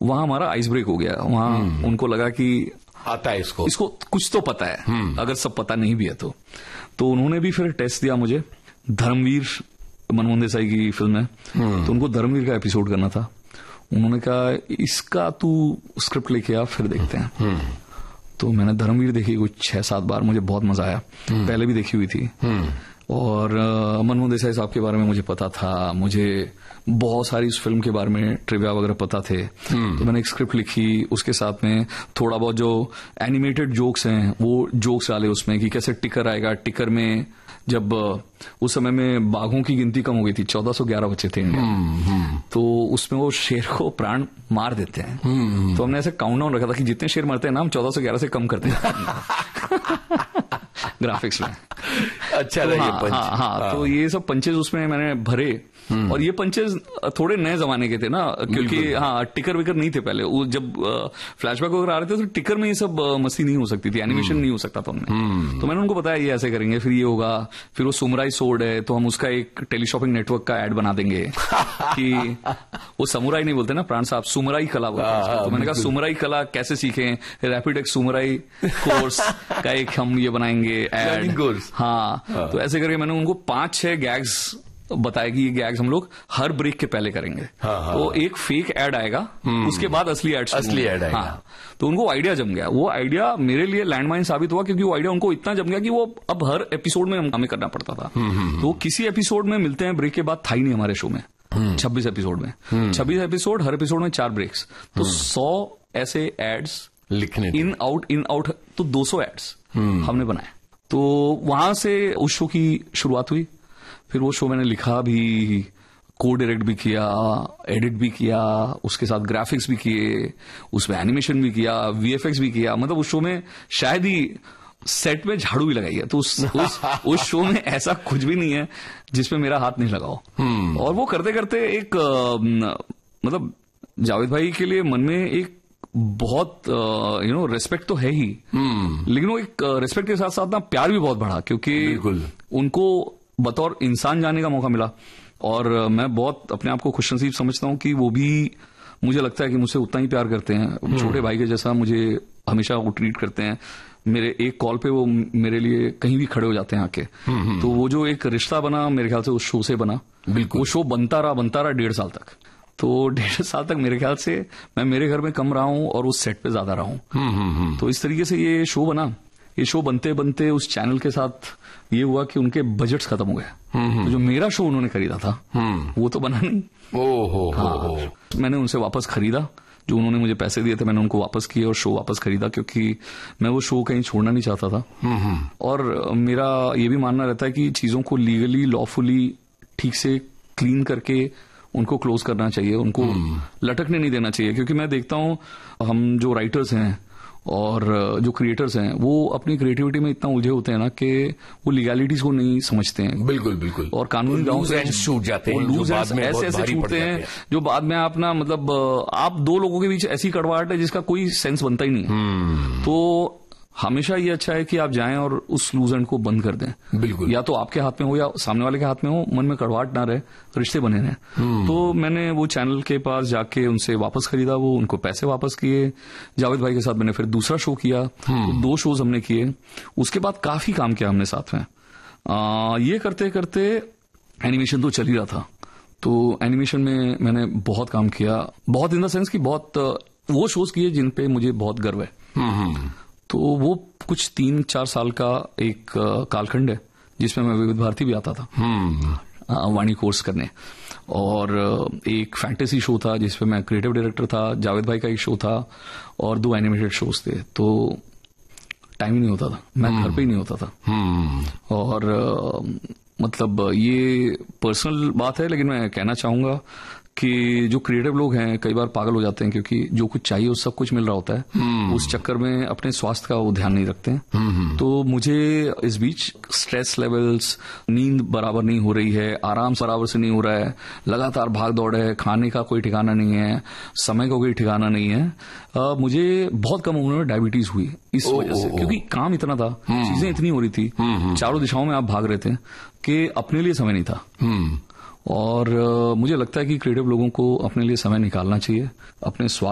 वहां हमारा ice break हो गया। वहां उनको लगा कि आता है इसको कुछ तो पता है, अगर सब पता नहीं भी है तो उन्होंने भी फिर टेस्ट दिया मुझे। धर्मवीर मनमोहन देसाई की फिल्म है, तो उनको धर्मवीर का एपिसोड करना था। उन्होंने कहा इसका तू स्क्रिप्ट लेके आ, फिर देखते हैं। तो मैंने धर्मवीर देखी कुछ 6-7 बार, मुझे बहुत मजा आया। पहले भी देखी हुई थी और मनमोहन देसाई साहब के बारे में मुझे पता था, मुझे बहुत सारी इस फिल्म के बारे में ट्रिविया वगैरह पता थे। तो मैंने एक स्क्रिप्ट लिखी, उसके साथ में थोड़ा बहुत जो एनिमेटेड जोक्स हैं वो जोक्स डाले उसमें कि कैसे टिकर आएगा। टिकर में जब उस समय में बाघों की गिनती कम हो गई थी, 1411 बच्चे थे इंडिया, तो उसमें वो शेर को प्राण मार देते हैं। तो हमने ऐसे काउंटडाउन रखा था कि जितने शेर मरते हैं ना हम 1411 से कम करते हैं ग्राफिक्स में। अच्छा लगे पंच। हाँ, तो ये सब पंचेज उसमें मैंने भरे। और ये पंचेज थोड़े नए जमाने के थे ना, क्योंकि टिकर विकर नहीं थे पहले। वो जब फ्लैशबैक वगैरह आ रहे थे तो टिकर में ये सब मस्ती नहीं हो सकती थी, एनिमेशन नहीं हो सकता था उनमें। तो मैंने उनको बताया ये ऐसे करेंगे, फिर ये होगा। फिर वो सुमराई सोर्ड है तो हम उसका एक टेलीशॉपिंग नेटवर्क का एड बना देंगे कि वो समुराई नहीं बोलते ना प्राण साहब, सुमराई कला बोलते हैं। तो मैंने कहा सुमराई कला कैसे सीखें, रैपिड एक सुमराई कोर्स का एक हम ये बनाएंगे एड। हाँ, तो ऐसे करके मैंने उनको 5-6 गैग्स बताया कि ये गैग्स हम लोग हर ब्रेक के पहले करेंगे। तो एक फेक एड आएगा, उसके बाद असली एड आएगा। हाँ, तो उनको आइडिया जम गया। वो आइडिया मेरे लिए लैंडमाइन साबित हुआ, क्योंकि वो आइडिया उनको इतना जम गया कि वो अब हर एपिसोड में हमें करना पड़ता था। तो किसी एपिसोड में मिलते हैं ब्रेक के बाद था ही नहीं हमारे शो में। 26 एपिसोड में 26 एपिसोड, हर एपिसोड में 4 ब्रेक्स, तो 100 ऐसे एड्स लिखने, इन आउट, तो 200 एड्स हमने बनाए। तो वहां से उस शो की शुरुआत हुई। फिर वो शो मैंने लिखा भी, को डायरेक्ट भी किया, एडिट भी किया, उसके साथ ग्राफिक्स भी किए, उसमें एनिमेशन भी किया, वीएफएक्स भी किया। मतलब उस शो में शायद ही सेट में झाड़ू भी लगाई है। तो उस शो में ऐसा कुछ भी नहीं है जिसपे मेरा हाथ नहीं लगा हो। और वो करते करते एक मतलब जावेद भाई के लिए मन में एक बहुत रेस्पेक्ट तो है ही, लेकिन वो एक रेस्पेक्ट के साथ साथ ना प्यार भी बहुत बढ़ा, क्योंकि उनको बतौर इंसान जानने का मौका मिला। और मैं बहुत अपने आप को खुशनसीब समझता हूं कि वो भी मुझे लगता है कि मुझसे उतना ही प्यार करते हैं। छोटे भाई के जैसा मुझे हमेशा वो ट्रीट करते हैं। मेरे एक कॉल पे वो मेरे लिए कहीं भी खड़े हो जाते हैं आके। तो वो जो एक रिश्ता बना मेरे ख्याल से उस शो से बना। वो शो बनता रहा 1.5 साल तक। तो 1.5 साल तक मेरे ख्याल से मैं मेरे घर में कम रहा हूं और उस सेट पे ज्यादा रहा हूं। तो इस तरीके से ये शो बना। ये शो बनते बनते उस चैनल के साथ ये हुआ कि उनके बजट्स खत्म हो गए। तो जो मेरा शो उन्होंने खरीदा था वो तो बना नहीं। मैंने उनसे वापस खरीदा, जो उन्होंने मुझे पैसे दिए थे मैंने उनको वापस किए और शो वापस खरीदा, क्योंकि मैं वो शो कहीं छोड़ना नहीं चाहता था। और मेरा ये भी मानना रहता है कि चीजों को लीगली लॉफुली ठीक से क्लीन करके उनको क्लोज करना चाहिए, उनको लटकने नहीं देना चाहिए। क्योंकि मैं देखता हूं हम जो राइटर्स हैं और जो क्रिएटर्स हैं वो अपनी क्रिएटिविटी में इतना उलझे होते हैं ना कि वो लीगैलिटीज को नहीं समझते हैं। बिल्कुल। और कानूनी गांव से छूट जाते हैं, लूज ऐसे छूटते हैं जो बाद में अपना मतलब आप 2 लोगों के बीच ऐसी कड़वाहट है जिसका कोई सेंस बनता ही नहीं है। तो हमेशा ये अच्छा है कि आप जाएं और उस लूज एंड को बंद कर दें। बिल्कुल, या तो आपके हाथ में हो या सामने वाले के हाथ में हो, मन में कड़वाहट ना रहे, रिश्ते बने रहें। तो मैंने वो चैनल के पास जाके उनसे वापस खरीदा, वो उनको पैसे वापस किए। जावेद भाई के साथ मैंने फिर दूसरा शो किया, तो 2 शोज हमने किए। उसके बाद काफी काम किया हमने साथ में। ये करते करते एनिमेशन तो चल ही रहा था। तो एनिमेशन में मैंने बहुत काम किया, बहुत इन द सेंस की बहुत वो शोज किए जिन पे मुझे बहुत गर्व है। तो वो कुछ 3-4 साल का एक कालखंड है जिसमें मैं विविध भारती भी आता था वाणी कोर्स करने। और एक फैंटेसी शो था जिसपे मैं क्रिएटिव डायरेक्टर था, जावेद भाई का एक शो था और 2 एनिमेटेड शोज थे। तो टाइम ही नहीं होता था, मैं घर पे ही नहीं होता था। और मतलब ये पर्सनल बात है, लेकिन मैं कहना चाहूंगा कि जो क्रिएटिव लोग हैं कई बार पागल हो जाते हैं, क्योंकि जो कुछ चाहिए वो सब कुछ मिल रहा होता है। उस चक्कर में अपने स्वास्थ्य का वो ध्यान नहीं रखते हैं। तो मुझे इस बीच स्ट्रेस लेवल्स, नींद बराबर नहीं हो रही है, आराम बराबर से नहीं हो रहा है, लगातार भाग दौड़ है, खाने का कोई ठिकाना नहीं है, समय का कोई ठिकाना नहीं है। मुझे बहुत कम उम्र में डायबिटीज हुई इस वजह से, क्योंकि काम इतना था, चीजें इतनी हो रही थी, चारों दिशाओं में आप भाग रहे थे कि अपने लिए समय नहीं था। और मुझे लगता है कि क्रिएटिव लोगों को अपने लिए समय निकालना चाहिए, अपने स्वास्थ्य